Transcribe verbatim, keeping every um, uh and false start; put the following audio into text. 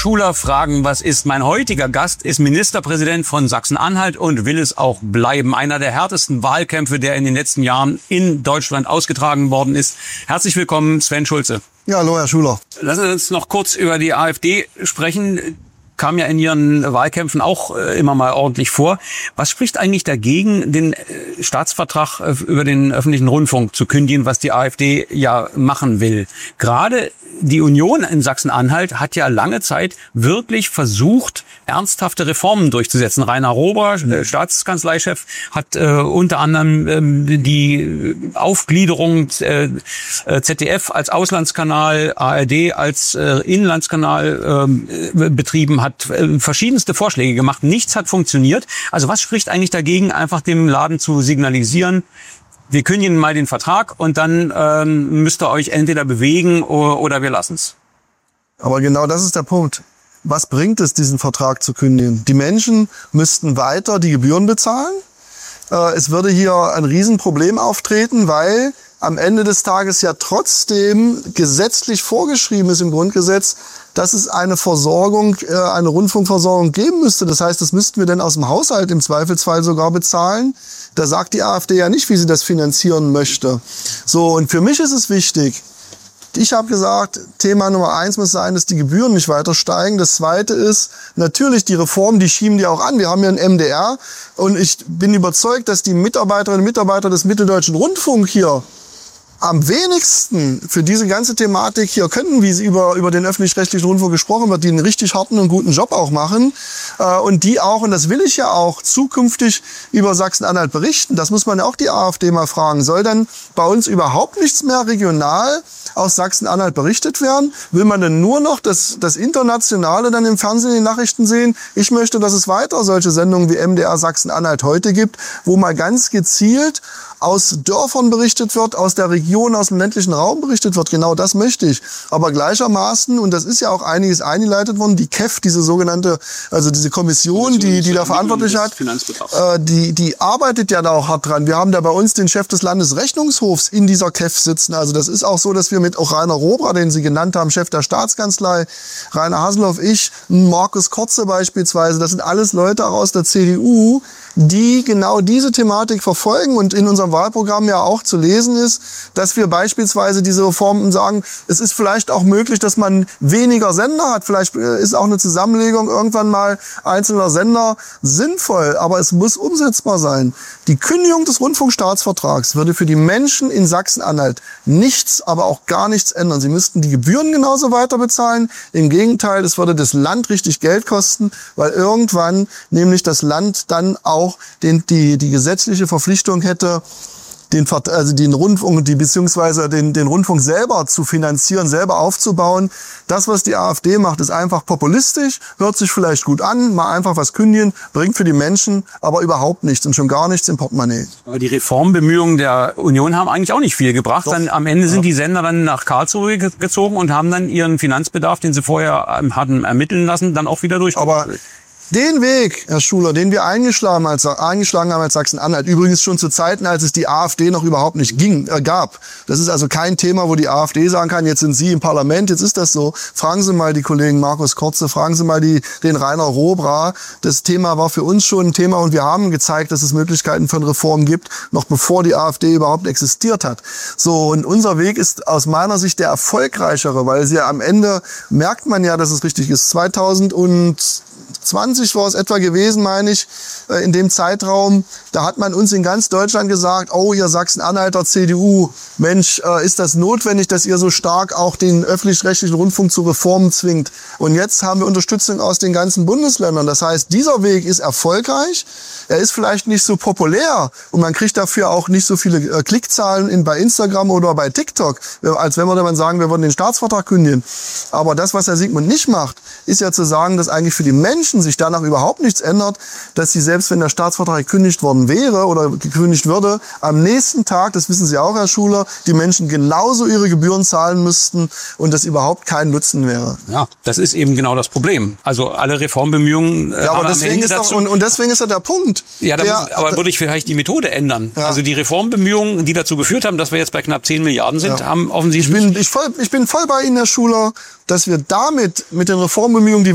Schuler fragen, was ist? Mein heutiger Gast ist Ministerpräsident von Sachsen-Anhalt und will es auch bleiben. Einer der härtesten Wahlkämpfe, der in den letzten Jahren in Deutschland ausgetragen worden ist. Herzlich willkommen, Sven Schulze. Ja, hallo, Herr Schuler. Lassen Sie uns noch kurz über die AfD sprechen. Kam ja in Ihren Wahlkämpfen auch äh, immer mal ordentlich vor. Was spricht eigentlich dagegen, den äh, Staatsvertrag äh, über den öffentlichen Rundfunk zu kündigen, was die AfD ja machen will? Gerade die Union in Sachsen-Anhalt hat ja lange Zeit wirklich versucht, ernsthafte Reformen durchzusetzen. Rainer Rohrer, äh, Staatskanzleichef, hat äh, unter anderem ähm, die Aufgliederung äh, Z D F als Auslandskanal, A R D als äh, Inlandskanal äh, betrieben, hat äh, verschiedenste Vorschläge gemacht. Nichts hat funktioniert. Also was spricht eigentlich dagegen, einfach dem Laden zu signalisieren, wir kündigen mal den Vertrag und dann ähm, müsst ihr euch entweder bewegen oder, oder wir lassen's. Aber genau das ist der Punkt. Was bringt es, diesen Vertrag zu kündigen? Die Menschen müssten weiter die Gebühren bezahlen. Äh, es würde hier ein Riesenproblem auftreten, weil am Ende des Tages ja trotzdem gesetzlich vorgeschrieben ist im Grundgesetz, dass es eine Versorgung, äh, eine Rundfunkversorgung geben müsste. Das heißt, das müssten wir dann aus dem Haushalt im Zweifelsfall sogar bezahlen. Da sagt die AfD ja nicht, wie sie das finanzieren möchte. So, und für mich ist es wichtig. Ich habe gesagt, Thema Nummer eins muss sein, dass die Gebühren nicht weiter steigen. Das zweite ist natürlich die Reform, die schieben die auch an. Wir haben ja ein M D R und ich bin überzeugt, dass die Mitarbeiterinnen und Mitarbeiter des Mitteldeutschen Rundfunk hier am wenigsten für diese ganze Thematik hier können, wie sie über, über den öffentlich-rechtlichen Rundfunk gesprochen wird, die einen richtig harten und guten Job auch machen äh, und die auch, und das will ich ja auch, zukünftig über Sachsen-Anhalt berichten. Das muss man ja auch die AfD mal fragen. Soll dann bei uns überhaupt nichts mehr regional aus Sachsen-Anhalt berichtet werden? Will man denn nur noch das, das Internationale dann im Fernsehen in den Nachrichten sehen? Ich möchte, dass es weiter solche Sendungen wie M D R Sachsen-Anhalt heute gibt, wo mal ganz gezielt aus Dörfern berichtet wird, aus der Region, aus dem ländlichen Raum berichtet wird. Genau das möchte ich. Aber gleichermaßen, und das ist ja auch einiges eingeleitet worden, die K E F, diese sogenannte, also diese Kommission, die, die da verantwortlich hat, äh, die, die arbeitet ja da auch hart dran. Wir haben da bei uns den Chef des Landesrechnungshofs in dieser K E F sitzen. Also das ist auch so, dass wir mit auch Rainer Rohrer, den Sie genannt haben, Chef der Staatskanzlei, Rainer Haseloff, ich, Markus Korze beispielsweise, das sind alles Leute auch aus der C D U, die genau diese Thematik verfolgen und in unserem Wahlprogramm ja auch zu lesen ist, dass wir beispielsweise diese Reformen sagen, es ist vielleicht auch möglich, dass man weniger Sender hat. Vielleicht ist auch eine Zusammenlegung irgendwann mal einzelner Sender sinnvoll, aber es muss umsetzbar sein. Die Kündigung des Rundfunkstaatsvertrags würde für die Menschen in Sachsen-Anhalt nichts, aber auch gar nichts ändern. Sie müssten die Gebühren genauso weiter bezahlen. Im Gegenteil, es würde das Land richtig Geld kosten, weil irgendwann nämlich das Land dann auch den, die, die gesetzliche Verpflichtung hätte, den, also den Rundfunk, die, beziehungsweise den, den Rundfunk selber zu finanzieren, selber aufzubauen. Das, was die AfD macht, ist einfach populistisch, hört sich vielleicht gut an, mal einfach was kündigen, bringt für die Menschen aber überhaupt nichts und schon gar nichts im Portemonnaie. Aber die Reformbemühungen der Union haben eigentlich auch nicht viel gebracht. Dann am Ende sind ja. die Sender dann nach Karlsruhe gezogen und haben dann ihren Finanzbedarf, den sie vorher hatten ermitteln lassen, dann auch wieder durch. Aber den Weg, Herr Schuler, den wir eingeschlagen, als, eingeschlagen haben als Sachsen-Anhalt, übrigens schon zu Zeiten, als es die AfD noch überhaupt nicht ging, äh, gab. Das ist also kein Thema, wo die AfD sagen kann, jetzt sind Sie im Parlament, jetzt ist das so. Fragen Sie mal die Kollegen Markus Korze, fragen Sie mal die, den Rainer Rohrer. Das Thema war für uns schon ein Thema und wir haben gezeigt, dass es Möglichkeiten für eine Reform gibt, noch bevor die AfD überhaupt existiert hat. So, und unser Weg ist aus meiner Sicht der erfolgreichere, weil sie ja am Ende merkt man ja, dass es richtig ist. zweitausendzwanzig war es etwa gewesen, meine ich, in dem Zeitraum. Da hat man uns in ganz Deutschland gesagt, oh, ihr Sachsen-Anhalter C D U, Mensch, ist das notwendig, dass ihr so stark auch den öffentlich-rechtlichen Rundfunk zu Reformen zwingt. Und jetzt haben wir Unterstützung aus den ganzen Bundesländern. Das heißt, dieser Weg ist erfolgreich. Er ist vielleicht nicht so populär und man kriegt dafür auch nicht so viele Klickzahlen in, bei Instagram oder bei TikTok, als wenn wir dann sagen, wir wollen den Staatsvertrag kündigen. Aber das, was Herr Siegmund nicht macht, ist ja zu sagen, dass eigentlich für die Menschen sich danach überhaupt nichts ändert, dass sie selbst, wenn der Staatsvertrag gekündigt worden wäre oder gekündigt würde, am nächsten Tag, das wissen Sie auch, Herr Schuler, die Menschen genauso ihre Gebühren zahlen müssten und das überhaupt kein Nutzen wäre. Ja, das ist eben genau das Problem. Also alle Reformbemühungen äh, ja, aber deswegen ist doch, und, und deswegen ist ja der Punkt. Ja, da der, muss, aber würde ich vielleicht die Methode ändern. Ja. Also die Reformbemühungen, die dazu geführt haben, dass wir jetzt bei knapp zehn Milliarden sind, ja. haben offensichtlich... Ich bin, ich, voll, ich bin voll bei Ihnen, Herr Schuler, dass wir damit, mit den Reformbemühungen, die